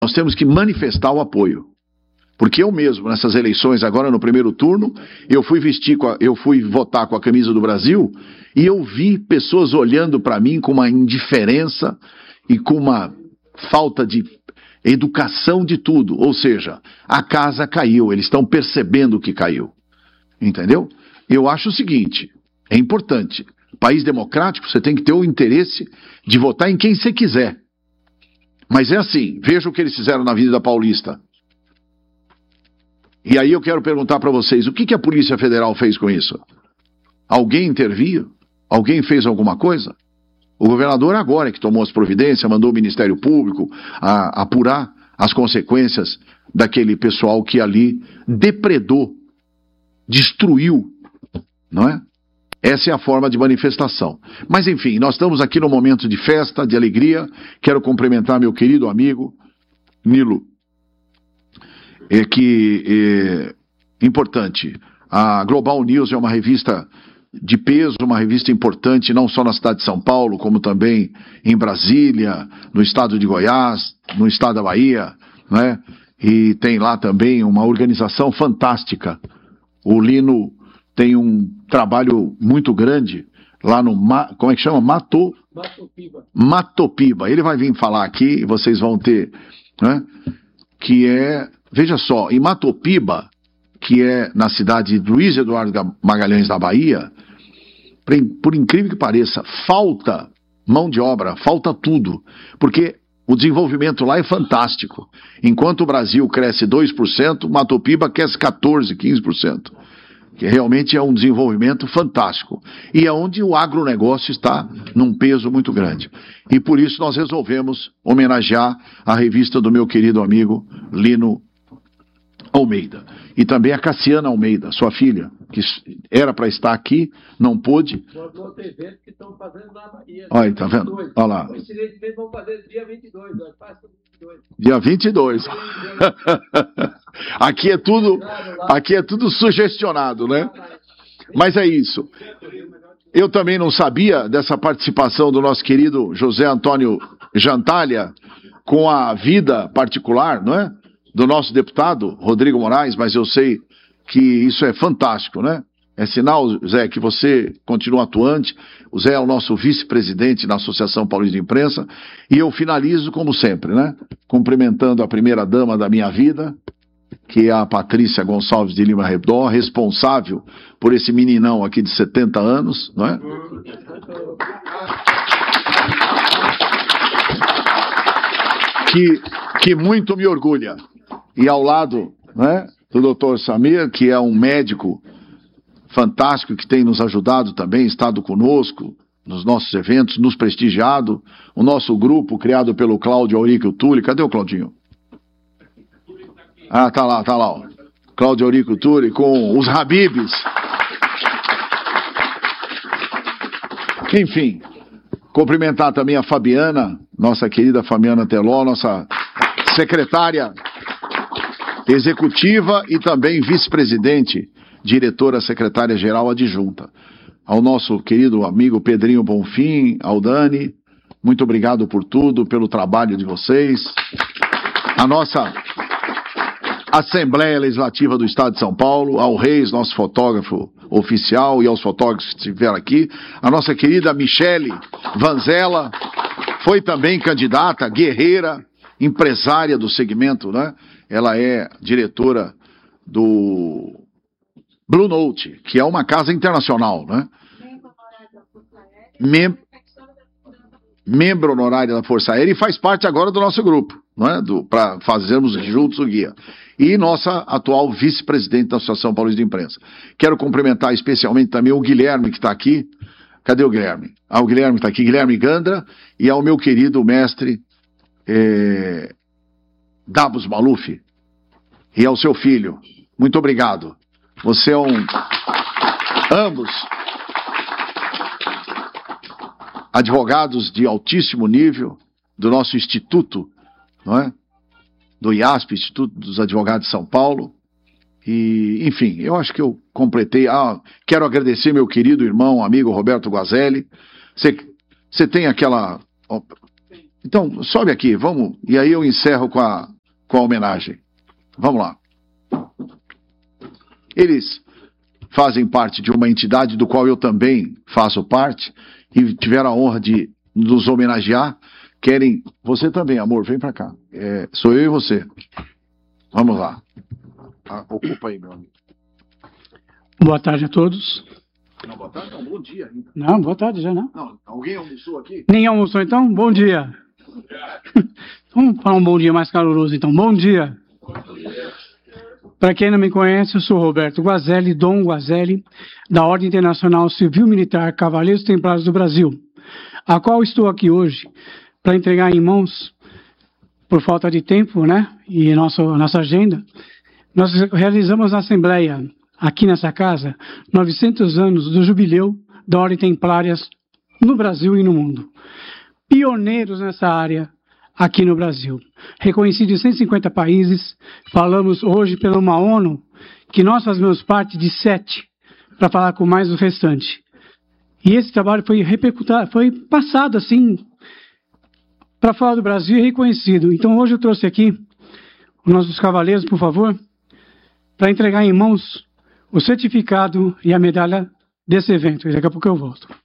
Nós temos que manifestar o apoio. Porque eu mesmo, nessas eleições, agora no primeiro turno, eu fui votar com a camisa do Brasil e eu vi pessoas olhando para mim com uma indiferença e com uma falta de educação de tudo. Ou seja, a casa caiu, eles estão percebendo que caiu. Entendeu? Eu acho o seguinte, é importante. País democrático, você tem que ter o interesse de votar em quem você quiser. Mas é assim, veja o que eles fizeram na Avenida Paulista. E aí eu quero perguntar para vocês, o que a Polícia Federal fez com isso? Alguém interviu? Alguém fez alguma coisa? O governador agora é que tomou as providências, mandou o Ministério Público a apurar as consequências daquele pessoal que ali depredou, destruiu, não é? Essa é a forma de manifestação. Mas enfim, nós estamos aqui num momento de festa, de alegria. Quero cumprimentar meu querido amigo Nilo. Importante, a Global News é uma revista de peso, uma revista importante, não só na cidade de São Paulo, como também em Brasília, no estado de Goiás, no estado da Bahia, né? E tem lá também uma organização fantástica. O Lino tem um trabalho muito grande lá no, como é que chama? Matopiba. Ele vai vir falar aqui, vocês vão ter, né? Que é, veja só, em Matopiba, que é na cidade de Luiz Eduardo Magalhães da Bahia, por incrível que pareça, falta mão de obra, falta tudo, porque o desenvolvimento lá é fantástico. Enquanto o Brasil cresce 2%, Matopiba cresce 14%, 15%. Que realmente é um desenvolvimento fantástico. E é onde o agronegócio está num peso muito grande. E por isso nós resolvemos homenagear a revista do meu querido amigo Lino Almeida. E também a Cassiana Almeida, sua filha, que era para estar aqui, não pôde. Olha, tá vendo? Olha lá. Vamos fazer dia 22, dia 22. Aqui é tudo sugestionado, né? Mas é isso. Eu também não sabia dessa participação do nosso querido José Antônio Jantalha com a vida particular, não é? Do nosso deputado Rodrigo Moraes, mas eu sei que isso é fantástico, né? É sinal, Zé, que você continua atuante. O Zé é o nosso vice-presidente na Associação Paulista de Imprensa. E eu finalizo, como sempre, né? Cumprimentando a primeira dama da minha vida, que é a Patrícia Gonçalves de Lima Redó, responsável por esse meninão aqui de 70 anos, não é? Que muito me orgulha. E ao lado, né, do Dr. Samir, que é um médico fantástico, que tem nos ajudado também, estado conosco nos nossos eventos, nos prestigiado. O nosso grupo, criado pelo Cláudio Aurico Tulli. Cadê o Claudinho? Ah, tá lá, ó. Cláudio Aurico Tulli com os Habibs. Enfim, cumprimentar também a Fabiana, nossa querida Fabiana Teló, nossa secretária executiva e também vice-presidente, diretora secretária-geral adjunta. Ao nosso querido amigo Pedrinho Bonfim, ao Dani, muito obrigado por tudo, pelo trabalho de vocês. A nossa Assembleia Legislativa do Estado de São Paulo, ao Reis, nosso fotógrafo oficial, e aos fotógrafos que estiveram aqui. A nossa querida Michele Vanzella, foi também candidata, guerreira, empresária do segmento, né? Ela é diretora do Blue Note, que é uma casa internacional, né? Membro honorário da Força Aérea e faz parte agora do nosso grupo, não é? Para fazermos juntos o guia. E nossa atual vice-presidente da Associação Paulista de Imprensa. Quero cumprimentar especialmente também o Guilherme, que está aqui. Cadê o Guilherme? O Guilherme está aqui, Guilherme Gandra, e ao meu querido mestre Dabos Maluf, e ao seu filho. Muito obrigado. Você é ambos advogados de altíssimo nível do nosso instituto, não é? Do IASP, Instituto dos Advogados de São Paulo. E, enfim, eu acho que eu completei. Quero agradecer meu querido irmão, amigo Roberto Guazelli. Você tem aquela... Então, sobe aqui, vamos, e aí eu encerro com a homenagem. Vamos lá. Eles fazem parte de uma entidade do qual eu também faço parte, e tiveram a honra de nos homenagear. Querem... Você também, amor, vem pra cá. Sou eu e você. Vamos lá. Ocupa aí, meu amigo. Boa tarde a todos. Não, boa tarde, não, bom dia ainda. Não, boa tarde já não. Não, alguém almoçou aqui? Nem almoçou então? Bom dia. Vamos falar um bom dia mais caloroso então. Bom dia. Para quem não me conhece, eu sou Roberto Guazelli, Dom Guazelli, da Ordem Internacional Civil Militar Cavaleiros Templários do Brasil, a qual estou aqui hoje para entregar em mãos, por falta de tempo, né, e nossa agenda. Nós realizamos na Assembleia, aqui nessa casa, 900 anos do jubileu da Ordem Templárias no Brasil e no mundo. Pioneiros nessa área aqui no Brasil. Reconhecido em 150 países, falamos hoje pela uma ONU, que nós fazemos parte de 7, para falar com mais o restante. E esse trabalho foi passado assim, para falar do Brasil e reconhecido. Então hoje eu trouxe aqui os nossos cavaleiros, por favor, para entregar em mãos o certificado e a medalha desse evento. E daqui a pouco eu volto.